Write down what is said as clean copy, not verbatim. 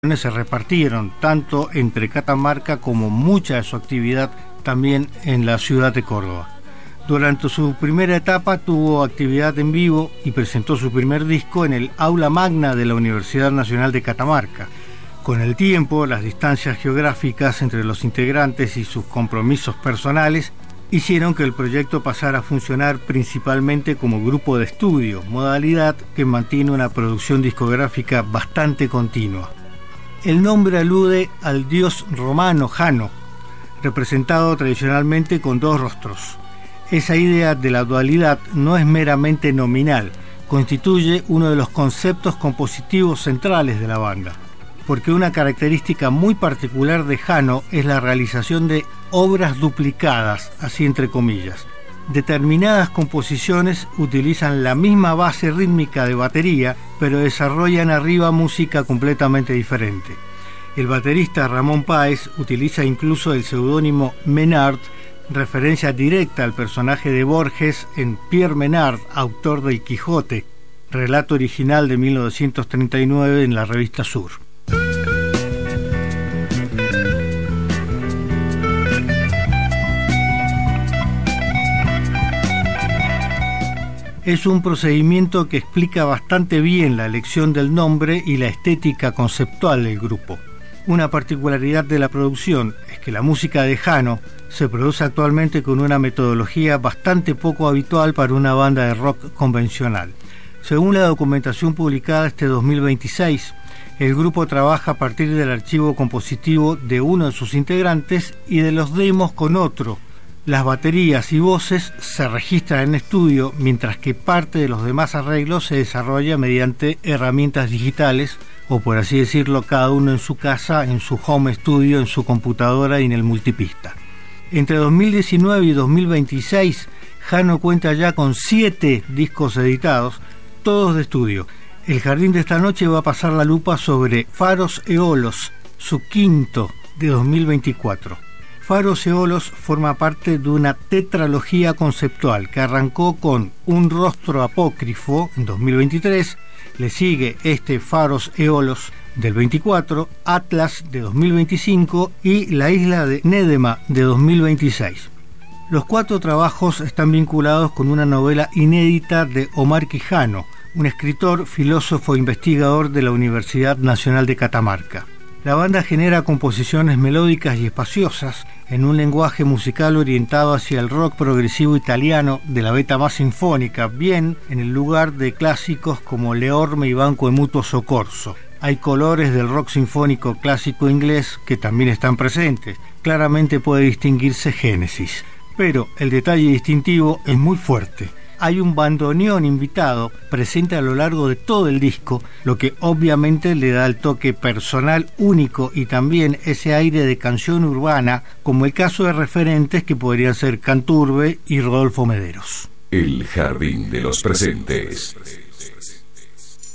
se repartieron tanto entre Catamarca como mucha de su actividad también en la ciudad de Córdoba. Durante su primera etapa tuvo actividad en vivo y presentó su primer disco en el aula magna de la Universidad Nacional de Catamarca. Con el tiempo, las distancias geográficas entre los integrantes y sus compromisos personales hicieron que el proyecto pasara a funcionar principalmente como grupo de estudio, modalidad que mantiene una producción discográfica bastante continua. El nombre alude al dios romano Jano, representado tradicionalmente con dos rostros. Esa idea de la dualidad no es meramente nominal, constituye uno de los conceptos compositivos centrales de la banda, porque una característica muy particular de Jano es la realización de obras duplicadas, así entre comillas. Determinadas composiciones utilizan la misma base rítmica de batería, pero desarrollan arriba música completamente diferente. El baterista Ramón Páez utiliza incluso el seudónimo Menard, referencia directa al personaje de Borges en Pierre Menard, autor del Quijote, relato original de 1939 en la revista Sur. Es un procedimiento que explica bastante bien la elección del nombre y la estética conceptual del grupo. Una particularidad de la producción es que la música de Jano se produce actualmente con una metodología bastante poco habitual para una banda de rock convencional. Según la documentación publicada este 2026, el grupo trabaja a partir del archivo compositivo de uno de sus integrantes y de los demos con otro. Las baterías y voces se registran en estudio, mientras que parte de los demás arreglos se desarrolla mediante herramientas digitales, o por así decirlo, cada uno en su casa, en su home studio, en su computadora y en el multipista. Entre 2019 y 2026, Jano cuenta ya con 7 discos editados, todos de estudio. El Jardín de esta noche va a pasar la lupa sobre Faros Eolos, su quinto de 2024. Faros Eolos forma parte de una tetralogía conceptual que arrancó con Un rostro apócrifo en 2023, le sigue este Faros Eolos del 24, Atlas de 2025 y La isla de Nédema de 2026. Los 4 trabajos están vinculados con una novela inédita de Omar Quijano, un escritor, filósofo e investigador de la Universidad Nacional de Catamarca. La banda genera composiciones melódicas y espaciosas en un lenguaje musical orientado hacia el rock progresivo italiano de la veta más sinfónica, bien en el lugar de clásicos como Le Orme y Banco de Mutuo Soccorso. Hay colores del rock sinfónico clásico inglés que también están presentes. Claramente puede distinguirse Génesis, pero el detalle distintivo es muy fuerte. Hay un bandoneón invitado presente a lo largo de todo el disco, lo que obviamente le da el toque personal único y también ese aire de canción urbana, como el caso de referentes que podrían ser Canturbe y Rodolfo Mederos. El Jardín de los Presentes.